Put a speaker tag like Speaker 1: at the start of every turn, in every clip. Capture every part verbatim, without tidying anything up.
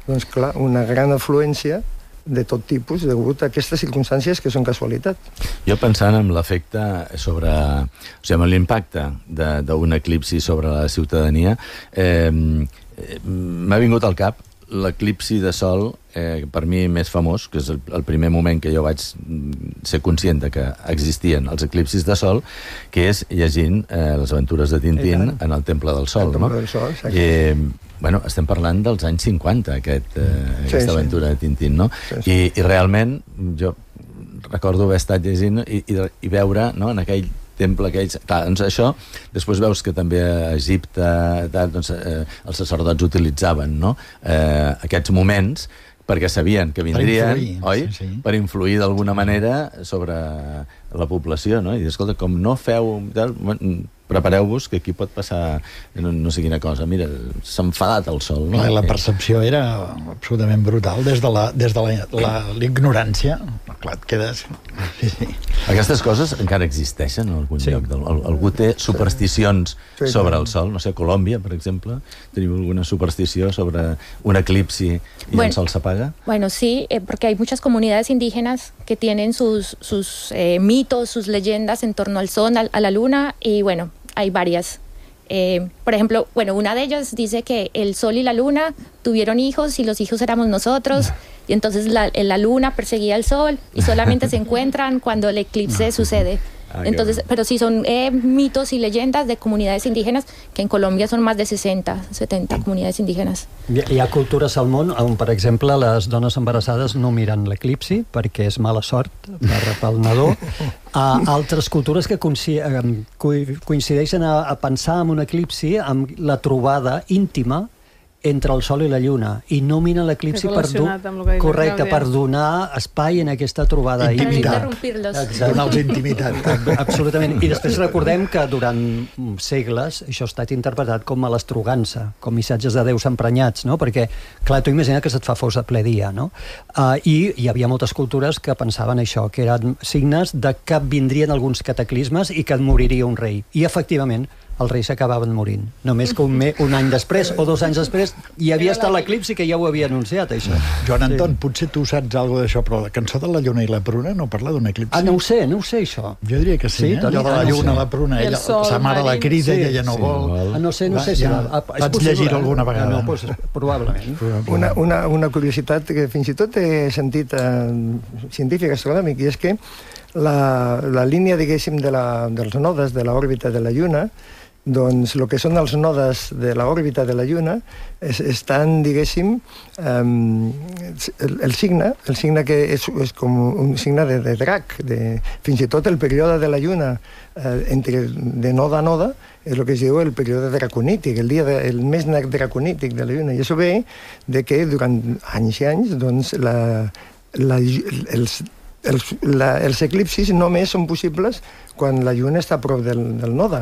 Speaker 1: doncs clar, una gran afluència de tot tipus, degut a aquestes circumstàncies que són casualitat.
Speaker 2: Jo pensant en l'efecte sobre... O sigui, amb l'impacte d'un eclipsi sobre la ciutadania, eh, m'ha vingut al cap l'eclipsi de sol, eh, per mi més famós, que és el, el primer moment que jo vaig ser conscient de que existien els eclipsis de sol, que és llegint eh, les aventures de Tintín en el Temple del Sol.
Speaker 1: El Temple
Speaker 2: no?
Speaker 1: del Sol, exacte.
Speaker 2: Eh, bueno, estem parlant dels anys cinquanta, aquest, eh,
Speaker 1: sí,
Speaker 2: aquesta
Speaker 1: sí.
Speaker 2: aventura de Tintín, no?
Speaker 1: Sí, sí.
Speaker 2: I, I realment, jo recordo haver estat llegint i, i, i veure, no?, en aquell temple que ells... Clar, doncs això, després veus que també a Egipte doncs, eh, els sacerdots utilitzaven, no?, eh, aquests moments perquè sabien que vindrien, per influir, oi? Sí, sí. Per influir d'alguna manera sobre la població, no? I escolta, com no feu... Prepareu-vos que aquí pot passar no, no sé quina cosa. Mira, s'ha enfadat el sol, no?
Speaker 3: La percepció era absolutament brutal des de la, des de la, la, l'ignorància. Clar, et quedes... Sí, sí.
Speaker 2: Aquestes coses encara existeixen en algun sí. lloc. Algú té supersticions sí. sobre el sol. No sé, a Colòmbia, per exemple, teniu alguna superstició sobre un eclipsi y bueno, el sol s'apaga?
Speaker 4: Bueno, sí, eh, porque hay muchas comunidades indígenas que tienen sus, sus eh, mitos, sus leyendas en torno al sol, a, a la luna, y bueno, hay varias. Eh, por ejemplo, bueno, una de ellas dice que el sol y la luna tuvieron hijos y los hijos éramos nosotros, y entonces la, la luna perseguía al sol y solamente se encuentran cuando el eclipse sucede. Ah, entonces, pero sí son eh, mitos y leyendas de comunidades indígenas, que en Colombia son más de sesenta, setenta comunidades indígenas.
Speaker 5: Hi, hi ha cultures al món on, per exemple, les dones embarassades no miren l'eclipsi perquè és mala sort per, pel nadó. A altres cultures que coincideixen a, a pensar en un eclipsi amb la trobada íntima entre el sol i la lluna, i no miren l'eclipsi per, do... correcte, per donar espai en aquesta trobada íntima.
Speaker 3: Donar-los intimitat.
Speaker 5: Absolutament. I després recordem que durant segles això ha estat interpretat com a l'estrogança, com missatges de déus emprenyats, no? Perquè, clar, tu imagina que se't fa fos a ple dia, no? Uh, I hi havia moltes cultures que pensaven això, que eren signes de que vindrien alguns cataclismes i que et moriria un rei. I, efectivament, els reis s'acabaven morint. Només que un, me, un any després o dos anys després hi havia estat l'eclipsi que ja ho havia anunciat, això.
Speaker 3: Joan Anton, sí. Potser tu saps alguna d'això, però la cançó de la lluna i la pruna no parla d'un eclipsi.
Speaker 5: Ah, no ho sé, no ho sé, això.
Speaker 3: Jo diria que sí, sí eh? Allò de la lluna, la pruna, ella, sol, sa mare la crida i ella no
Speaker 5: sí,
Speaker 3: vol.
Speaker 5: Ah, no sé, no sé si...
Speaker 3: Ja,
Speaker 5: la,
Speaker 3: vaig llegir-ho alguna vegada.
Speaker 5: No, no, pues, probablement.
Speaker 1: Una, una, una curiositat que fins i tot he sentit eh, científic astronòmic, i és que la, la línia, diguéssim, de la, dels nodes de l'òrbita de la Lluna, doncs el que són els nodes de l'òrbita de la Lluna es, estan, diguéssim, um, el, el signe, el signe que és, és com un signe de, de drac, de, fins i tot el període de la Lluna eh, entre, de noda a noda és el que es diu el període draconític, el, dia de, el mes draconític de la Lluna, i això ve de que durant anys i anys doncs, la, la, els Els, la, els eclipsis només són possibles quan la lluna està a prop del, del node.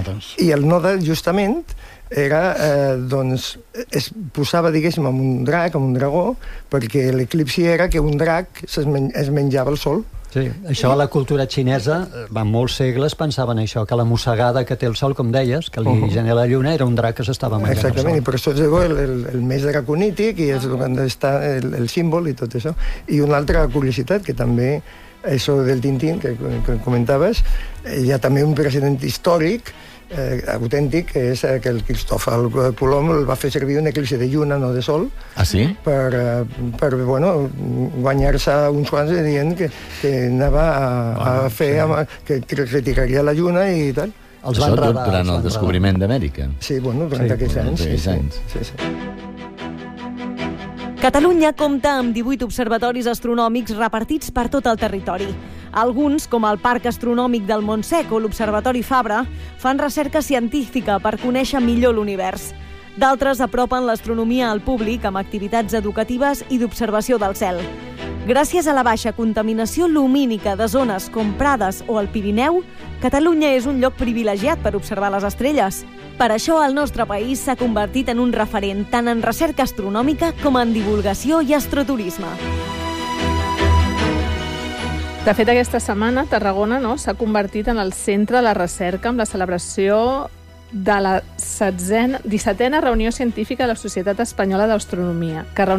Speaker 1: I el node, justament, era, eh, doncs, es posava, diguéssim, amb un drac, amb un dragó, perquè l'eclipsi era que un drac es, men es menjava el sol.
Speaker 5: Sí, això a la cultura xinesa, va molts segles pensaven això, que la mossegada que té el sol, com deies, que li uh -huh. genera la lluna, era un drac que s'estava menjant.
Speaker 1: Exactament,
Speaker 5: el sol.
Speaker 1: I per això es diu el, el, el mes draconític, i és on està el, el símbol i tot això. I una altra curiositat, que també, això del Tintín, que, que comentaves, hi ha també un precedent històric, Eh, autèntic, que és eh, que el Cristòfol Colom el va fer servir un eclipsi de lluna, no de sol,
Speaker 2: ah, sí?
Speaker 1: per, eh, per bueno, guanyar-se uns quants dient que, que anava a, a fer, sí. amb, que retiraria la lluna i tal.
Speaker 2: Els van Això radar, durant el descobriment d'Amèrica.
Speaker 1: Sí, bueno, durant sí, aquests anys. Sí, sí, sí, sí.
Speaker 6: Catalunya compta amb divuit observatoris astronòmics repartits per tot el territori. Alguns, com el Parc Astronòmic del Montsec o l'Observatori Fabra, fan recerca científica per conèixer millor l'univers. D'altres apropen l'astronomia al públic amb activitats educatives i d'observació del cel. Gràcies a la baixa contaminació lumínica de zones com Prades o el Pirineu, Catalunya és un lloc privilegiat per observar les estrelles. Per això el nostre país s'ha convertit en un referent tant en recerca astronòmica com en divulgació i astroturisme.
Speaker 7: De fet, aquesta setmana Tarragona no, s'ha convertit en el centre de la recerca amb la celebració de la dissetena reunió científica de la Societat Espanyola d'Astronomia, que